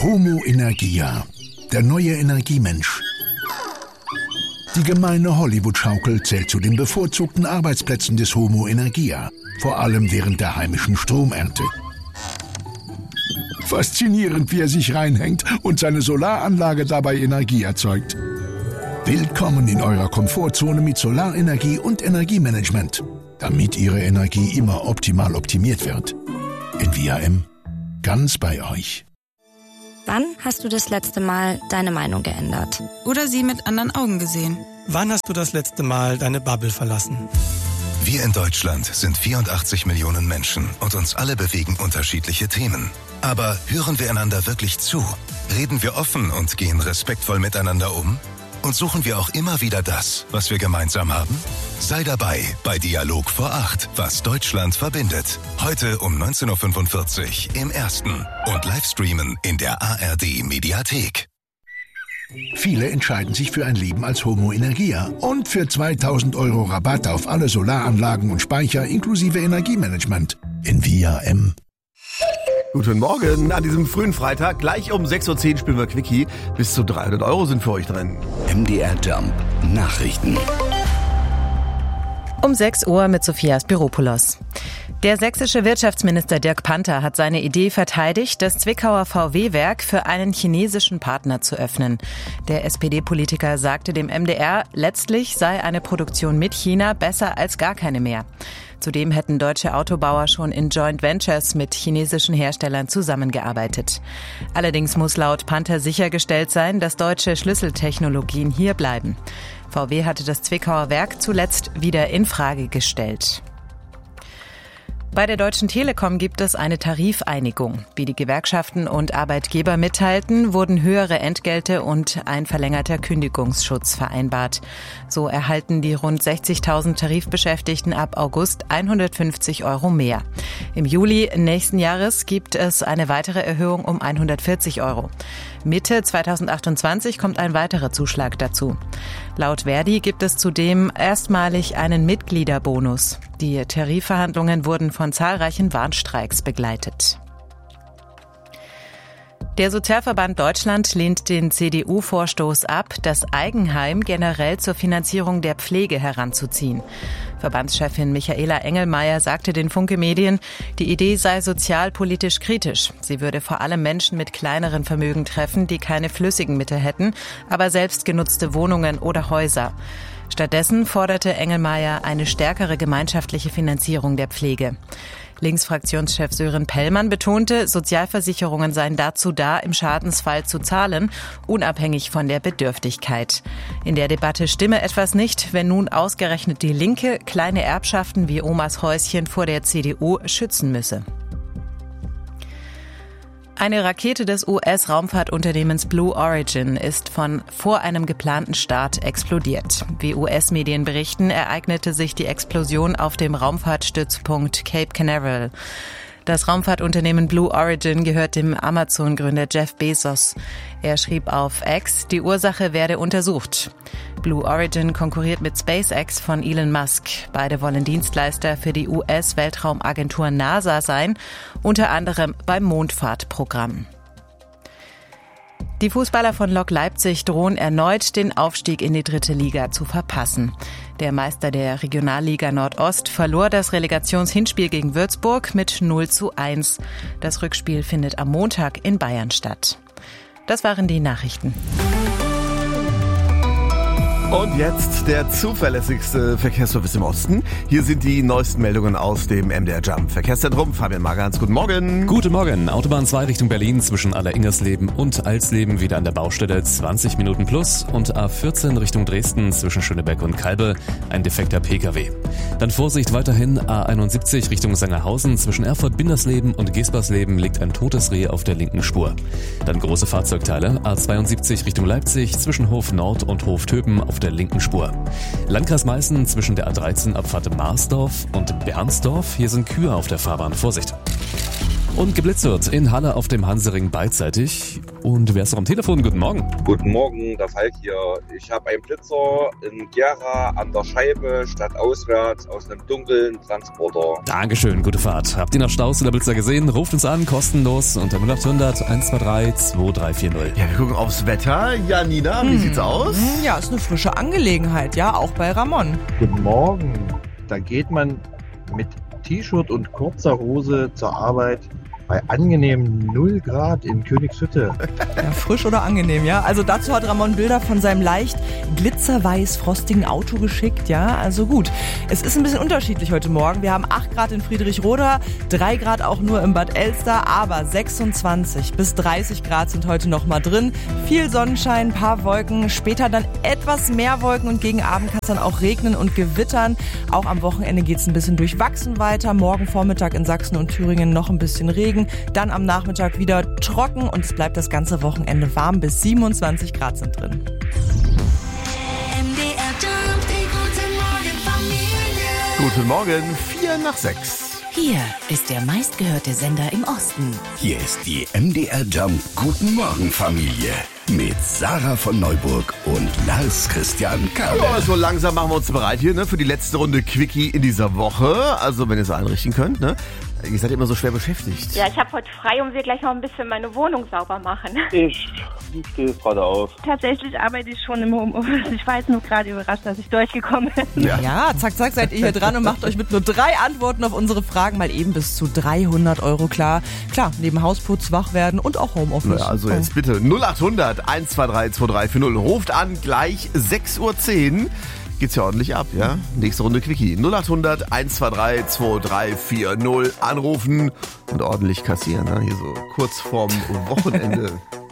Homo Energia, der neue Energiemensch. Die gemeine Hollywood-Schaukel zählt zu den bevorzugten Arbeitsplätzen des Homo Energia, vor allem während der heimischen Stromernte. Faszinierend, wie er sich reinhängt und seine Solaranlage dabei Energie erzeugt. Willkommen in eurer Komfortzone mit Solarenergie und Energiemanagement, damit Ihre Energie immer optimal optimiert wird. Envia M. Ganz bei euch. Wann hast du das letzte Mal deine Meinung geändert? Oder sie mit anderen Augen gesehen? Wann hast du das letzte Mal deine Bubble verlassen? Wir in Deutschland sind 84 Millionen Menschen und uns alle bewegen unterschiedliche Themen. Aber hören wir einander wirklich zu? Reden wir offen und gehen respektvoll miteinander um? Und suchen wir auch immer wieder das, was wir gemeinsam haben? Sei dabei bei Dialog vor 8, was Deutschland verbindet. Heute um 19.45 Uhr im Ersten und Livestreamen in der ARD-Mediathek. Viele entscheiden sich für ein Leben als Homo Energia und für 2.000 € Rabatt auf alle Solaranlagen und Speicher inklusive Energiemanagement. Envia M. Guten Morgen an diesem frühen Freitag. Gleich um 6.10 Uhr spielen wir Quickie. Bis zu 300 € sind für euch drin. MDR Jump Nachrichten. Um 6 Uhr mit Sophia Spiropoulos. Der sächsische Wirtschaftsminister Dirk Panther hat seine Idee verteidigt, das Zwickauer VW-Werk für einen chinesischen Partner zu öffnen. Der SPD-Politiker sagte dem MDR, letztlich sei eine Produktion mit China besser als gar keine mehr. Zudem hätten deutsche Autobauer schon in Joint Ventures mit chinesischen Herstellern zusammengearbeitet. Allerdings muss laut Panther sichergestellt sein, dass deutsche Schlüsseltechnologien hier bleiben. VW hatte das Zwickauer Werk zuletzt wieder in Frage gestellt. Bei der Deutschen Telekom gibt es eine Tarifeinigung. Wie die Gewerkschaften und Arbeitgeber mitteilten, wurden höhere Entgelte und ein verlängerter Kündigungsschutz vereinbart. So erhalten die rund 60.000 Tarifbeschäftigten ab August 150 € mehr. Im Juli nächsten Jahres gibt es eine weitere Erhöhung um 140 €. Mitte 2028 kommt ein weiterer Zuschlag dazu. Laut Verdi gibt es zudem erstmalig einen Mitgliederbonus. Die Tarifverhandlungen wurden von zahlreichen Warnstreiks begleitet. Der Sozialverband Deutschland lehnt den CDU-Vorstoß ab, das Eigenheim generell zur Finanzierung der Pflege heranzuziehen. Verbandschefin Michaela Engelmeier sagte den Funke Medien, die Idee sei sozialpolitisch kritisch. Sie würde vor allem Menschen mit kleineren Vermögen treffen, die keine flüssigen Mittel hätten, aber selbstgenutzte Wohnungen oder Häuser. Stattdessen forderte Engelmeier eine stärkere gemeinschaftliche Finanzierung der Pflege. Linksfraktionschef Sören Pellmann betonte, Sozialversicherungen seien dazu da, im Schadensfall zu zahlen, unabhängig von der Bedürftigkeit. In der Debatte stimme etwas nicht, wenn nun ausgerechnet die Linke kleine Erbschaften wie Omas Häuschen vor der CDU schützen müsse. Eine Rakete des US-Raumfahrtunternehmens Blue Origin ist vor einem geplanten Start explodiert. Wie US-Medien berichten, ereignete sich die Explosion auf dem Raumfahrtstützpunkt Cape Canaveral. Das Raumfahrtunternehmen Blue Origin gehört dem Amazon-Gründer Jeff Bezos. Er schrieb auf X, die Ursache werde untersucht. Blue Origin konkurriert mit SpaceX von Elon Musk. Beide wollen Dienstleister für die US-Weltraumagentur NASA sein, unter anderem beim Mondfahrtprogramm. Die Fußballer von Lok Leipzig drohen erneut, den Aufstieg in die 3. Liga zu verpassen. Der Meister der Regionalliga Nordost verlor das Relegationshinspiel gegen Würzburg mit 0:1. Das Rückspiel findet am Montag in Bayern statt. Das waren die Nachrichten. Und jetzt der zuverlässigste Verkehrsservice im Osten. Hier sind die neuesten Meldungen aus dem MDR Jump Verkehrszentrum. Fabian Magans, guten Morgen. Guten Morgen. Autobahn 2 Richtung Berlin zwischen Alleringersleben und Alsleben wieder an der Baustelle 20 Minuten plus und A14 Richtung Dresden zwischen Schönebeck und Kalbe ein defekter Pkw. Dann Vorsicht weiterhin A71 Richtung Sangerhausen zwischen Erfurt-Bindersleben und Gespersleben liegt ein totes Reh auf der linken Spur. Dann große Fahrzeugteile A72 Richtung Leipzig zwischen Hof Nord und Hof Töpen auf der linken Spur. Landkreis Meißen zwischen der A13 Abfahrt Marsdorf und Bernsdorf. Hier sind Kühe auf der Fahrbahn. Vorsicht. Und geblitzt wird in Halle auf dem Hansering beidseitig. Und wer ist noch am Telefon? Guten Morgen. Guten Morgen, der Falk hier. Ich habe einen Blitzer in Gera an der Scheibe statt auswärts aus einem dunklen Transporter. Dankeschön, gute Fahrt. Habt ihr noch Staus oder Blitzer gesehen? Ruft uns an, kostenlos unter 0800 123 2340. Ja, wir gucken aufs Wetter. Janina, wie sieht's aus? Ja, ist eine frische Angelegenheit, ja, auch bei Ramon. Guten Morgen. Da geht man mit T-Shirt und kurzer Hose zur Arbeit bei angenehmen 0 Grad in Königshütte. Ja, frisch oder angenehm, ja. Also dazu hat Ramon Bilder von seinem leicht glitzerweiß frostigen Auto geschickt, ja. Also gut. Es ist ein bisschen unterschiedlich heute Morgen. Wir haben 8 Grad in Friedrichroda, 3 Grad auch nur im Bad Elster, aber 26 bis 30 Grad sind heute noch mal drin. Viel Sonnenschein, ein paar Wolken, später dann etwas mehr Wolken und gegen Abend kann es dann auch regnen und gewittern. Auch am Wochenende geht es ein bisschen durchwachsen weiter. Morgen Vormittag in Sachsen und Thüringen noch ein bisschen Regen. Dann am Nachmittag wieder trocken und es bleibt das ganze Wochenende warm. Bis 27 Grad sind drin. Guten Morgen, 5:45. Hier ist der meistgehörte Sender im Osten. Hier ist die MDR Jump Guten Morgen Familie mit Sarah von Neuburg und Lars Christian Kahle. Ja, so langsam machen wir uns bereit hier, ne, für die letzte Runde Quickie in dieser Woche. Also wenn ihr es einrichten könnt, ne? Ihr seid immer so schwer beschäftigt. Ja, ich habe heute frei und will gleich noch ein bisschen meine Wohnung sauber machen. Ich stehe gerade auf. Tatsächlich arbeite ich schon im Homeoffice. Ich war jetzt nur gerade überrascht, dass ich durchgekommen bin. Ja, zack, zack, seid ihr hier dran und macht euch mit nur 3 Antworten auf unsere Fragen mal eben bis zu 300 € klar. Klar, neben Hausputz, wach werden und auch Homeoffice. Ja, also jetzt bitte 0800 123 2340. Ruft an, gleich 6:10 Uhr. Geht's ja ordentlich ab, ja? Nächste Runde Quickie. 0800 123 2340. Anrufen und ordentlich kassieren, ne? Hier so kurz vorm Wochenende.